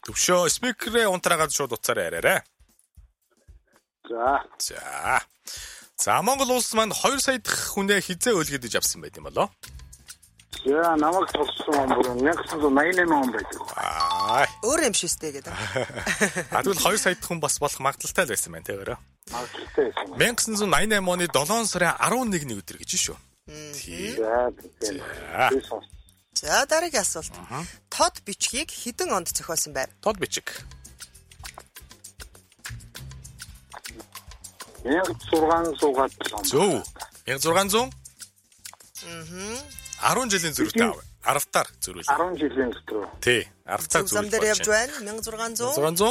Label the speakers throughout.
Speaker 1: Төвшөө спикерээ унтраагаад шууд утсаараа яриарай. За Монгол улс маань 2 сая дахь хүнээ хизээ өлгөдөж авсан байт юм болоо.
Speaker 2: За намайг сонссон бүр 1988 он байдаг.
Speaker 3: Өөр юм шүүстэй гэдэг.
Speaker 1: Тэгвэл 2 сая дахь хүн бас болох магадлалтай л байсан байна те өөрөө.
Speaker 2: Магадaltaй байсан.
Speaker 1: 1988 оны 7 сарын 11-ний өдөр гэж шүү.
Speaker 3: За дараагийн асуулт. Тод бичгийг хэдэн онд зохиосон байв?
Speaker 1: Тод бичиг.
Speaker 2: 1600-аад
Speaker 1: Зөв. 1600? 10 жилийн зөрүүтэй аав. 10-таар зөрүүл.
Speaker 2: 10 жилийн дотор.
Speaker 1: Тий, 10-таар зөрүүл.
Speaker 3: Зам дээр явж байна. 1600.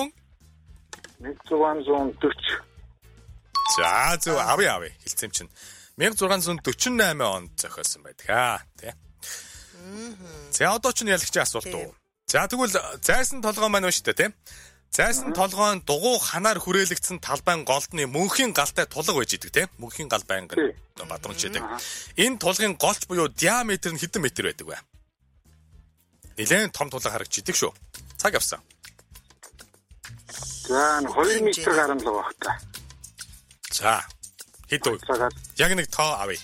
Speaker 2: 1640.
Speaker 1: За зөв авъя. Хэлцэм чинь. 1648 онд зохиосон байдаг тий. За одоо ч ялагчийн асуулт уу. За тэгвэл зайсан толгой маань шүү дээ тий. Зайсан толгойн дугуй ханаар хүрээлэгдсэн талбайн голдны мөнхийн галтай тулга байж идэг тий. Мөнхийн гал байнгын бадрамж идэг. Энэ тулгын голч буюу диаметр нь хэдэн метр байдаг вэ? Нилээн том тулга харагдж идэг шүү. Цаг явсан.
Speaker 2: За 2 м гарсан л байх та.
Speaker 1: За хэд вэ? Яг нэг тоо авъя.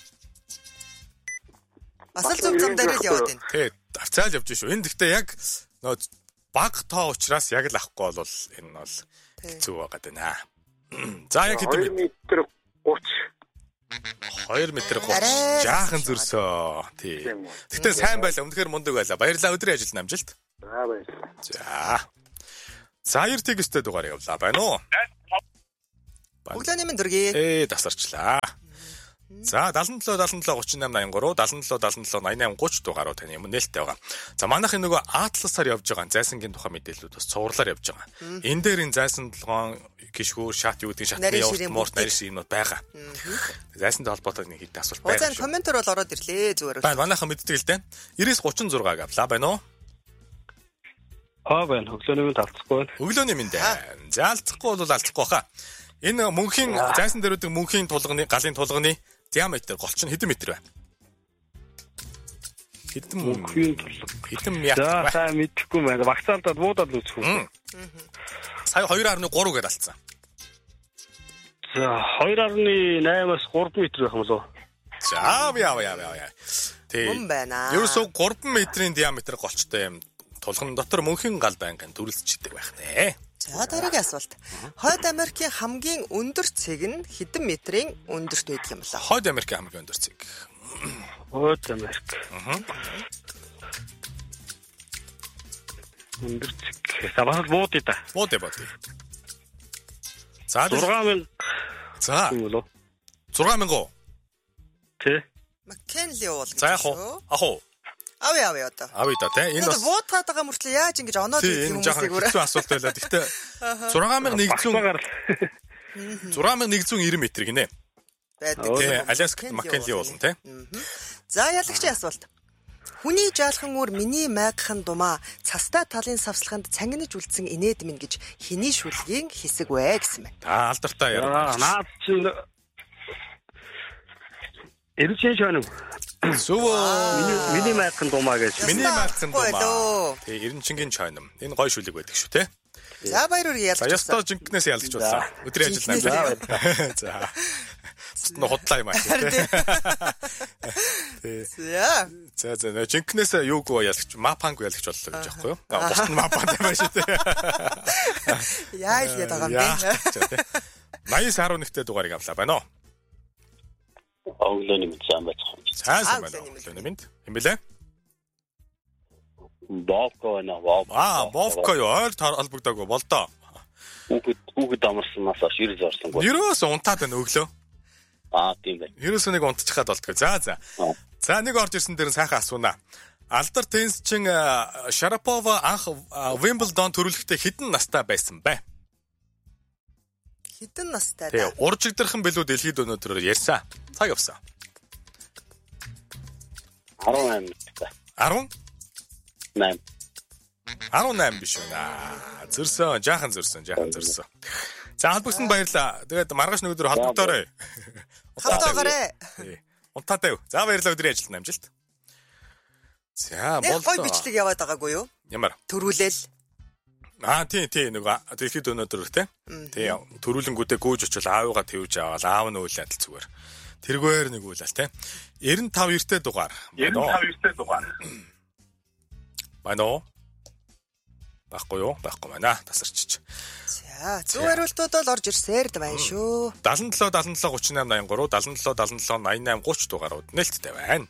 Speaker 3: Бас л зөв зам дээр л яваад байна.
Speaker 1: Тий, авцаал явж шүү. Энэ гэхдээ яг нөө баг тоо учраас яг л авахгүй бол энэ бол хэцүү байгаад байна. За яг хэдэн
Speaker 2: 2 м 30.
Speaker 1: 2 м 30. Жаахан зөрсөө. Тий. Гэхдээ сайн байлаа. Үнэхээр мундаг байлаа. Баярлалаа. Өдрийн ажил намжилт.
Speaker 2: За баярлалаа.
Speaker 1: За 2 тегстэй дугаар явлаа байна уу?
Speaker 3: Өглөөний минь дөргий.
Speaker 1: Тасарчлаа. За 77 77 38 83 77 77 88 30 дугааруу таны юм нээлттэй байгаа. За манайхын нөгөө Атласаар явж байгаа зайсангийн тухай мэдээлэлүүд бас цувралаар явж байгаа. Энэ дээр энэ зайсан толгоон гişгүүр шат юу гэдэг шатны явуулт морт нарийн ширмүүд байгаа. Зайсантай холбоотой нэг хэд асуулт байгаа.
Speaker 3: За комментор бол ороод ирлээ зүгээр.
Speaker 1: Байна манайхан мэддэг л дээ. 9036 гавлаа байна уу?
Speaker 4: Байна. Өглөөний минь алдахгүй байна.
Speaker 1: Өглөөний минь дээ. За алдахгүй бол алдахгүй хаа. Энэ мөнхийн зайсан дээр үүдэг мөнхийн тулганы галын тулганы диаметр голч нь хэдэн метр вэ? Хэдэн метр?
Speaker 4: За сайн мэдэхгүй байна. Вакцаалдаад буудаад үзэх үү.
Speaker 1: Сая 2.3 гээд алдсан.
Speaker 4: За 2.8-аас 3 метр байх юм болов.
Speaker 1: За яа. Тэг.
Speaker 3: Мөн байна.
Speaker 1: Ерөөсөө 3 метрийн диаметр голчтой юм. Тулгын дотор мөнхийн гал байнгын төрөлцчихдээ байх нэ.
Speaker 3: За дараагийн асуулт. Хойд Америкийн хамгийн өндөр цэг нь хэдэн метрийн өндөрт байдаг юм болоо?
Speaker 1: Хойд Америкийн хамгийн өндөр цэг.
Speaker 4: Хойд Америк. Өндөр цэг. Сабаас бууд ида.
Speaker 1: Бууд. За
Speaker 4: 6000.
Speaker 1: За. 6000.
Speaker 4: Тэ.
Speaker 3: Маккенли уул.
Speaker 1: За яг уу. Ахуу.
Speaker 3: Авъя одоо.
Speaker 1: Авъя да тий.
Speaker 3: Энэ бас буутаад байгаа мөртлөө яаж ингэж оноод ирэх юм хүмүүсийг
Speaker 1: хэцүү асуулт байлаа. Гэхдээ 6190 м гинэ.
Speaker 3: Байдаг.
Speaker 1: Тий, Аляск Маккенли уулна тий.
Speaker 3: За ялагчийн асуулт. Хүний жаалхан үр миний майгхан думаа цастай талын савслаханд цангинаж үлдсэн инээд минь гэж хэний шүлгийн хэсэг вэ гэсэн байна.
Speaker 1: Алдартай яриа.
Speaker 4: Наад чинь Эрчэн шөнө. Миний майгхан думаа гэж.
Speaker 1: Миний майгхан думаа. Тий, Эрчэнгийн чойном. Энэ гоё шүлэг байдаг шүү те.
Speaker 3: За баяр үргээ ялгаж.
Speaker 1: За ястаа жинкнээс ялгаж боллоо. Өдрийн ажил намжаа. За. Цэцэн худлаа юм аа. За жинкнээс юуг ялгаж, мапанг ялгаж боллоо гэж аахгүй юу? Бусд нь мапанд юм шүү те.
Speaker 3: Яа л гээд байгаа юм бэ?
Speaker 1: 80.1-тэй дугаарыг авлаа байна уу?
Speaker 4: Өглөөний мэд сайн байцгаана.
Speaker 1: Сайн байна. Өглөөний мэд. Хэм бэлээ?
Speaker 4: Бовко
Speaker 1: юу? Ойр холбогдоогүй болдоо.
Speaker 4: Хүүхэд амарснаас ширэл зорсон гоо.
Speaker 1: Ерөөсөө унтаад байна өглөө.
Speaker 4: Тийм байна.
Speaker 1: Ерөөсөө нэг унтчихад болтгоо. За. За нэг орж ирсэн дээр сайхан асуунаа. Алдар теннисчин Шарапова анх Wimbledon төрөлхтөө хэдэн настай байсан бэ?
Speaker 3: Хэдэн настай
Speaker 1: дээ? Уржигдэрхэн билүү дэлхийд өнөөдөр ярьсан. Цаг явсан.
Speaker 4: 18.
Speaker 1: 18 биш үү? Зөрсөн, жаахан зөрсөн. За албагсанд баярлаа. Тэгээд маргааш нөгөөдөр холбогдоорой.
Speaker 3: Хавтаагаарэ.
Speaker 1: Унтаатай. За баярлалаа өдрийн ажилд намжилт. За
Speaker 3: боллоо. Гой бичлэг яваад байгаагүй юу?
Speaker 1: Ямар?
Speaker 3: Төрүүлэл.
Speaker 1: Тийм нөгөө дэлхийд өнөөдөр те. Тийм төрүүлэнгүүдээ гүйж очил аавыгаа тэвж аваад аав нь үйл адил зүгээр. Тэргээр нэг үйлэл те. 95 эртээ дугаар. Байна уу? Баггүй юу? Баггүй байна. Тасарчиж.
Speaker 3: За, зөв хариултууд бол орж ирсээр байна шүү.
Speaker 1: 77 78 83 77 77 88 30 дугаарууд нээлттэй байна.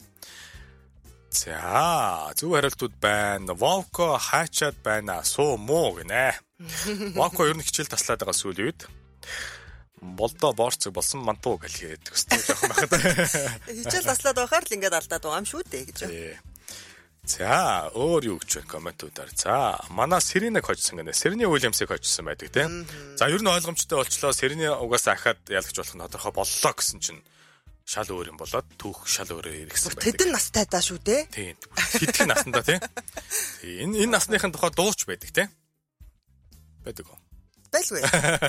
Speaker 1: За, зөв хариултууд байна. Вовко хаачаад байна. Суу муу гинэ. Вовко ер нь хичээл таслаад байгаа сүүлийн үед. Болдоо борцог болсон мантуу гэлгээд өстэй жоохон байхад.
Speaker 3: Хичээл таслаад байхаар л ингээд алдаад байгаа юм шүү дээ гэж.
Speaker 1: За, өөр юу гэж байна комментуудаар. За, манай Сэринэг хожсон гэнэ. Сэрний Уильямсыг хожсон байдаг тийм. За, ер нь ойлгомжтой болчлоо. Сэрний угаасаа ахаад ялгч болох нь тодорхой боллоо гэсэн чинь шал өөр юм болоод түүх шал өөрөөр иргэсэн байдаг.
Speaker 3: Тэдэн настай даа шүү дээ.
Speaker 1: Тийм. Хитгэн наснда тийм. Энэ насныхын тухай дууч байдаг тийм. Байдаг уу?
Speaker 3: Байлгүй.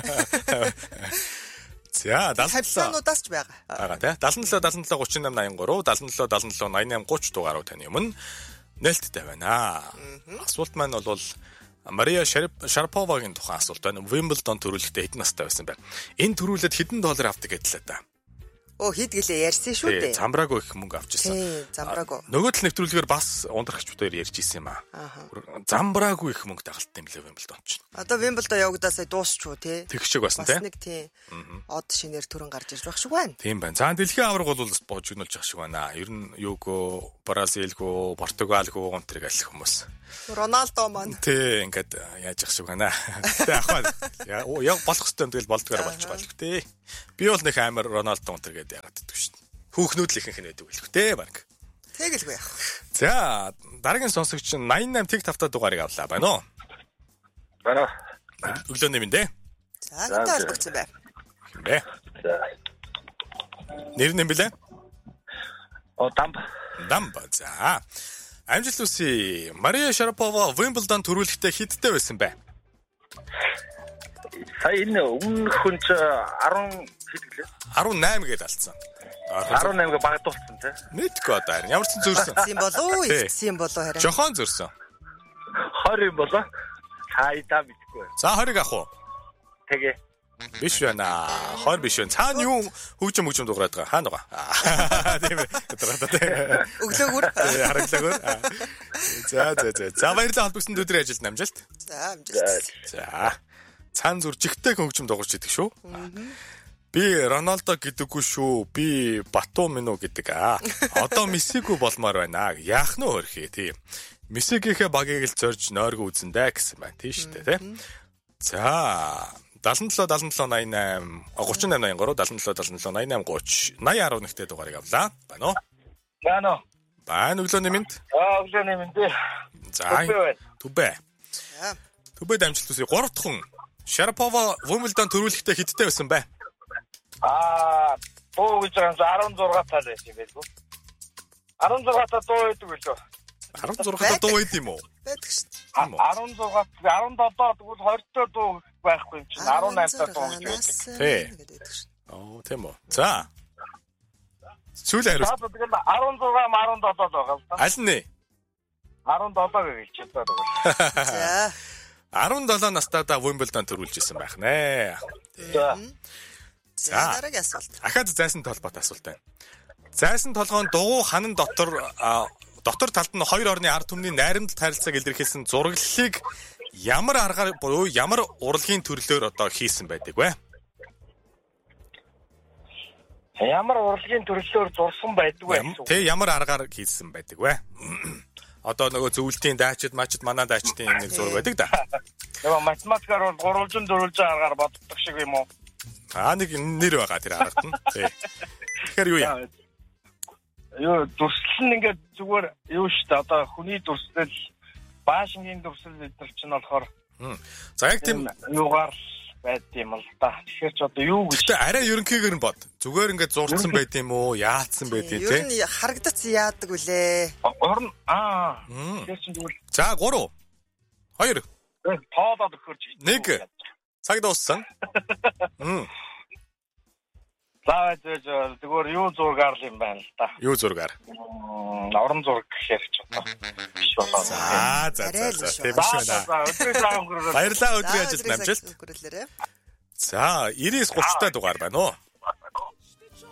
Speaker 1: За,
Speaker 3: 77-уудаас ч байгаа.
Speaker 1: Ага тийм. 77 38 83 77 88 30 дугааруу таны өмнө нээлттэй байна. Асуулт маань бол Мария Шараповагийн тухайн асуулт байна. Wimbledon төрүүлэхдээ хэдэн настай байсан бэ? Энэ төрүүлээд хэдэн доллар авдаг гэдлээ та.
Speaker 3: Хэд гэлээ ярьсан шүү дээ.
Speaker 1: Замбраагүй их мөнгө авч ирсэн.
Speaker 3: Замбраагүй.
Speaker 1: Нөгөө тал нэвтрүүлгээр бас ундрагчдаар ярьж ирсэн юм аа. Замбраагүй их мөнгө тагалт юм лээ Wimbledon ч.
Speaker 3: Одоо Wimbledon явагдасаа дуусчихгүй тий.
Speaker 1: Тэг шиг басан тий.
Speaker 3: Бас нэг тий. Од шинээр төрөн гарч ирж байх шиг байна.
Speaker 1: Тийм байна. За дэлхийн аварга бол бас боожигнуулж явах шиг байна. Ер нь юугөө Бразилгөө, Португалгөө гонтрыг аль хүмүүс.
Speaker 3: Роналдо маань.
Speaker 1: Тий, ингээд яаж явах шиг байна. Тэ ахвал яг болох хэвээр тэгэл болдгоор болчих болов тий. Би бол нэг амар Роналдо гонтр гэдэг яагаад гэдэг шүү дээ. Хүүхнүүд л ихэнх нь байдаг байлгүй тий баг.
Speaker 3: Тэгэлгүй яах.
Speaker 1: За, дараагийн сонсогч 88 тэг тавтаа дугаарыг авлаа байна уу?
Speaker 2: Байна.
Speaker 1: Өглөөний минь дээ.
Speaker 3: За, гэдэг албагцсан бай.
Speaker 1: Бэ.
Speaker 2: За.
Speaker 1: Нэр нь билээ?
Speaker 2: Дамба.
Speaker 1: За. Амжилт хүсье. Мария Шарапова Wimbledon төрүүлэхдээ хэдтэй байсан бэ?
Speaker 2: Сая энэ өмнөх хүн ч 10 хэд гэлээ?
Speaker 1: 18 гээд алдсан.
Speaker 2: 18-г багтуулсан тий.
Speaker 1: Мэдгүй одоо харин ямар ч зөрсөн.
Speaker 3: Тийм болов уу? Ихсэн болов харин.
Speaker 1: Жохон зөрсөн.
Speaker 2: 20 юм болоо. Хайдаа мэдгүй.
Speaker 1: За 20 авах уу?
Speaker 2: Тэгээ.
Speaker 1: Биш байна. 20 биш байна. Цаана юу хөгжим дуурайд байгаа. Хаана байгаа? Тийм ээ.
Speaker 3: Өглөөгөр.
Speaker 1: Хараглаагаар. За баярлалаа холбогдсон өдрийн ажилд амжилт.
Speaker 3: За амжилт.
Speaker 1: За. Цаана зүр жигтэй хөгжим дуурч идэг шүү. Би Роналдо гэдэггүй шүү. Би Бату минь үү гэдэг. Одоо Мессигүй болмоор байна. Яах нь хөрхий тийм. Мессигийнхээ багийг л зорж нойрго үзэндэ гэсэн байна. Тийм шүү дээ, тийм. За 77 88 38 88 30 80 дугаарыг авлаа. Байна уу? Байна өглөөний минь.
Speaker 2: Өглөөний минь.
Speaker 1: За. Түбэ. Түбэ дамжлт үсээ 3 дахь Шарапова Wimbledon төрүүлэхдээ хэдтэй байсан бэ?
Speaker 2: Дуу гэж 16 тал байсан юм байлгүй. 16 тал дуу байдаг билүү?
Speaker 1: 16 тал дуу байд юм уу?
Speaker 3: Байдаг шүү.
Speaker 2: 16 17 тэгвэл 20 тал дуу байхгүй юм чинь 18 тал дуу гэж байдаг.
Speaker 1: Тийм үү. За. Сүүл хариулт.
Speaker 2: Тэгэл 16 17 байгаа л да.
Speaker 1: Аль нь?
Speaker 2: 17 гэж хэлчихсэн байгаа.
Speaker 3: За.
Speaker 1: 17 настайдаа Wimbledon төрүүлж исэн байх нэ.
Speaker 3: За дараагийн асуулт.
Speaker 1: Ахаад зайсан толгойтой асуулт байна. Зайсан толгойн дугуй ханан дотор талд нь хоёр орны ард түмний найрамдалт харилцааг илэрхийлсэн зураглалыг ямар аргаар буюу ямар урлагийн төрлөөр одоо хийсэн байдаг вэ?
Speaker 2: Ямар урлагийн төрлөөр зурсан байдаг вэ?
Speaker 1: Тэ ямар аргаар хийсэн байдаг вэ? Одоо нөгөө зөвлөлтийн дайчид манай дайчдын нэг зураг байдаг да.
Speaker 2: Нөгөө математикаар бол 300 400 аргаар боддог шиг юм уу?
Speaker 1: Нэг нэр байгаа тэр аргад нь. Тий. Тэгэхээр юу юм?
Speaker 2: Юу дүрслэл нь ингээд зүгээр юу шүү дээ. Одоо хүний дүрслэл, баашингийн дүрслэл гэдэг чинь болохоор.
Speaker 1: За яг тийм
Speaker 2: юугаар байд юм л да. Тэгэхээр ч одоо юу гэж.
Speaker 1: Гэтэ арай ерөнхийгээр нь бод. Зүгээр ингээд зурцсан байд юм уу? Яатсан байд юм те?
Speaker 3: Ер нь харагдац яадаг үлээ.
Speaker 2: Орн Тэгэхээр чинь зүгээр.
Speaker 1: За 3 2
Speaker 2: тоолоод өгөхөж.
Speaker 1: 1 цаг дууссан.
Speaker 2: За зүгээр юу зургаар л юм байна л да.
Speaker 1: Юу зургаар?
Speaker 2: Орон зураг гэхээр ч одоо биш болоо.
Speaker 1: За. Тийм биш байна.
Speaker 2: Өдрөө өнгөрөөлөө.
Speaker 1: Баярлалаа өдрийн ажилд намжилт. За, 99-30 та дугаар байна уу?